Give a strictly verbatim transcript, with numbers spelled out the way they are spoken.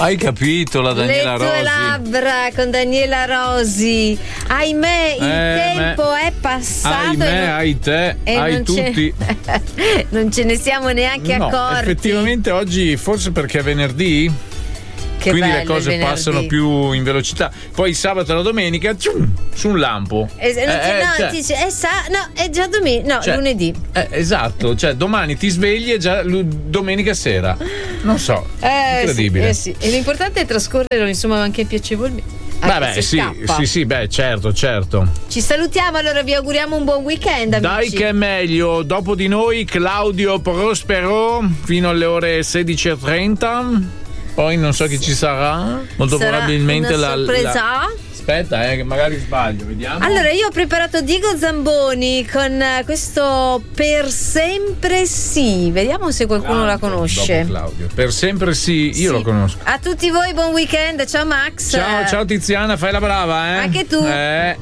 Hai capito la Daniela Rosi? Le tue labbra con Daniela Rosi. Ahimè, il Eh, tempo me- è passato. Hai me, e non- hai te, e hai non ce- tutti. non ce ne siamo neanche No, accorti. effettivamente oggi, forse perché è venerdì, Che quindi bello le cose il venerdì. passano più in velocità. Poi il sabato e la domenica, cium, su un lampo. Eh, non ti- Eh, no, cioè- ti dice, è sa- no, è già domenica. No, Cioè, lunedì. Eh, esatto, cioè domani ti svegli e già lu- domenica sera. Non so, Eh, incredibile. sì, eh sì. E l'importante è trascorrerlo, insomma, anche piacevolmente. Anche Vabbè, se sì, scappa. sì, sì, beh, certo, certo. Ci salutiamo, allora vi auguriamo un buon weekend, amici. Dai che è meglio, dopo di noi Claudio Prospero fino alle ore sedici e trenta. Poi non so chi ci sarà. Molto Sarà probabilmente una la, sorpresa. la- Aspetta, eh, che magari sbaglio, vediamo. Allora, io ho preparato Diego Zamboni con eh, questo Per sempre sì. Vediamo se qualcuno la conosce. Dopo Claudio. Per sempre sì, io Sì. lo conosco. A tutti voi, buon weekend. Ciao Max. Ciao, ciao Tiziana, fai la brava, eh? Anche tu. Eh.